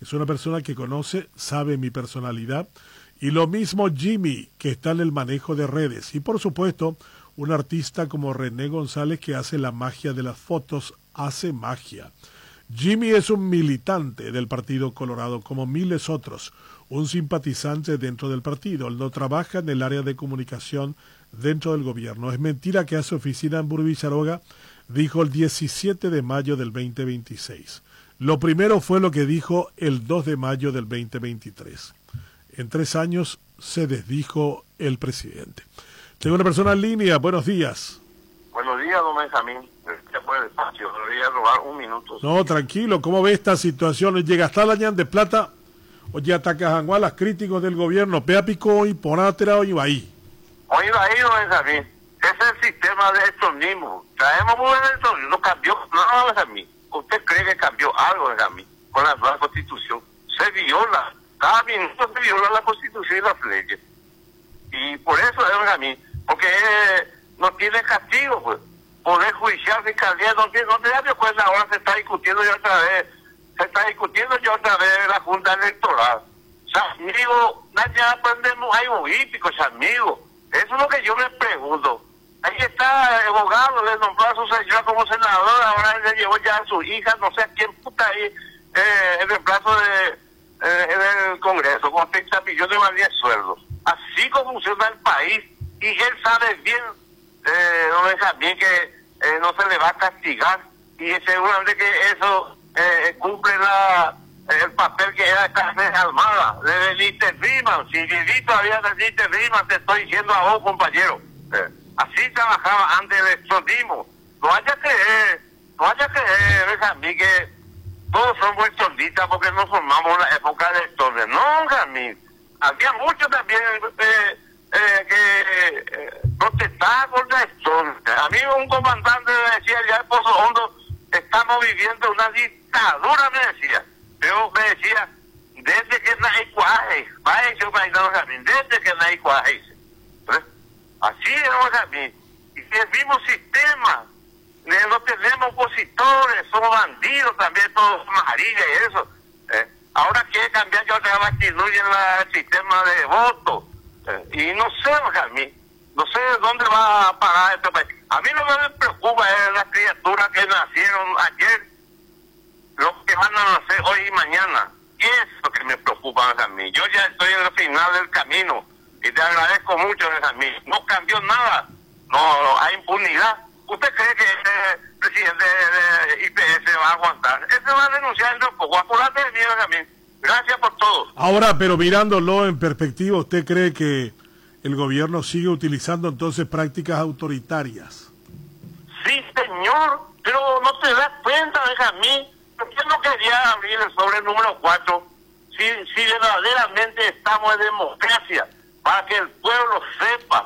Es una persona que conoce, sabe mi personalidad. Y lo mismo Jimmy, que está en el manejo de redes. Y por supuesto, un artista como René González, que hace la magia de las fotos, hace magia. Jimmy es un militante del Partido Colorado, como miles otros, un simpatizante dentro del partido. Él no trabaja en el área de comunicación dentro del gobierno. Es mentira que hace oficina en Burby Saroga, dijo el 17 de mayo del 2026. Lo primero fue lo que dijo el 2 de mayo del 2023. En 3 años se desdijo el presidente. Tengo una persona en línea. Buenos días. Buenos días, don Benjamín. Después del espacio, debería robar un minuto. No, tranquilo. ¿Cómo ve esta situación? ¿Llega hasta la ñan de plata? ¿O ya ataca a las críticos del gobierno? Pea pico y ponátera o iba ahí. Hoy va ahí, don Benjamín. Ese es el sistema de estos mismos. Traemos muy bien, no cambió nada, Benjamín. ¿Usted cree que cambió algo, Benjamín, con la nueva constitución? Se viola. Cada minuto se viola la constitución y las leyes. Y por eso es, Benjamín, porque no tiene castigo, pues. Poder judicial, fiscalía, no te das cuenta, ahora se está discutiendo ya otra vez la Junta Electoral. O sea, amigo, ya aprendemos algo hípico, amigo. Eso es lo que yo me pregunto. Ahí está el abogado, le nombró a su señora como senadora, ahora le llevó ya a su hija, no sé a quién puta ahí, el reemplazo del Congreso, con 30 millones de sueldos. Así como funciona el país, y él sabe bien, don Benjamín, que no se le va a castigar, y seguramente que eso cumple el papel que era cárcel armada, de Benítez Riemann. Si viví todavía de Benítez Riemann, te estoy diciendo a vos, compañero. Así trabajaba antes del extordismo. No haya que Benjamín, que todos somos extordistas porque nos formamos en la época de extorsión. No, Benjamín. Había muchos también que protestaban contra esto. A mí un comandante me decía ya en Pozo Hondo, estamos viviendo una dictadura, me decía. Pero me decía, desde que no hay cuaje, desde que no hay cuaje. Así es, Benjamín. Y el mismo sistema, no tenemos opositores, somos bandidos también, todos amarillas y eso. Ahora quiere cambiar ya otra vez que incluyen el sistema de voto. Y no sé, Benjamín, no sé dónde va a parar este país. A mí lo que me preocupa es las criaturas que nacieron ayer, los que van a nacer hoy y mañana. Eso es lo que me preocupa, Benjamín. Yo ya estoy en el final del camino y te agradezco mucho, Benjamín. No cambió nada, no hay impunidad. ¿Usted cree que el presidente de IPS va a aguantar? Ese va a denunciar dentro de poco. Acordate de mí, Benjamín. Gracias por todo. Ahora, pero mirándolo en perspectiva, ¿usted cree que el gobierno sigue utilizando entonces prácticas autoritarias? Sí, señor, pero no te das cuenta, Benjamín. ¿Por qué no quería abrir el sobre número 4? Si verdaderamente estamos en democracia, para que el pueblo sepa,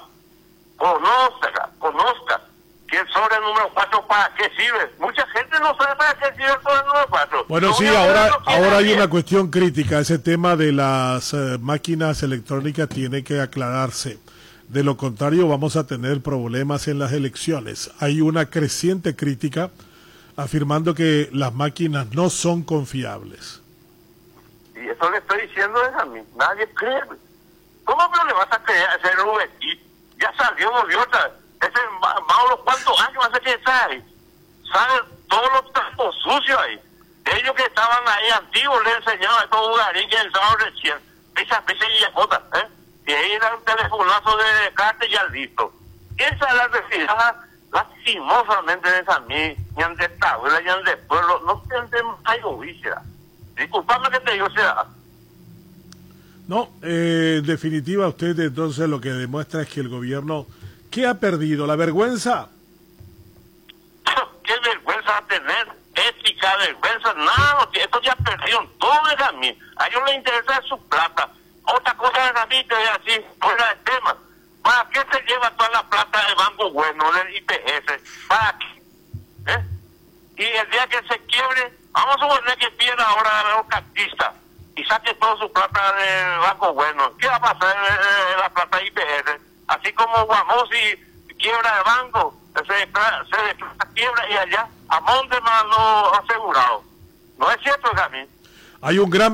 conozca que el sobre número 4 para qué sirve. Mucha gente no sabe para qué sirve el sobre número 4. Bueno, sí, ahora hay una cuestión crítica. Ese tema de las máquinas electrónicas tiene que aclararse. De lo contrario, vamos a tener problemas en las elecciones. Hay una creciente crítica afirmando que las máquinas no son confiables. Y eso le estoy diciendo a mí. Nadie cree. ¿Cómo no le vas a creer a ese Rubén? Ya volvió otra. Ese Mauro, ¿cuántos años hace que está ahí? ¿Sabe todos los trapos sucios ahí? Ellos que estaban ahí antiguos le enseñaban a estos lugares que entraron recién. Esas veces y otras, y ahí era un telefonazo de carta y ya listo. Esa es la necesidad, lastimosamente, de esa mí, ni ante tabla, ni ante pueblo, no tenemos algo, ¿viste? Disculpame que te digo, será. No, en definitiva, usted entonces lo que demuestra es que el gobierno, ¿qué ha perdido? ¿La vergüenza? ¿Qué vergüenza va a tener? Ética, vergüenza, nada, esto ya perdieron todo, a mí. A ellos les interesa su plata. Otra cosa es a mí, te voy a decir, fuera del tema. ¿Para qué se lleva toda la plata del Banco Bueno, del IPS? ¿Para qué? Y el día que se quiebre, vamos a suponer que pierda ahora a los cartistas y saque toda su plata del Banco Bueno. ¿Qué va a pasar en la plata IPS? Así como Guamosi quiebra el banco, se quiebra y allá, a monte más lo asegurado. No es cierto, Gamín. Hay un gran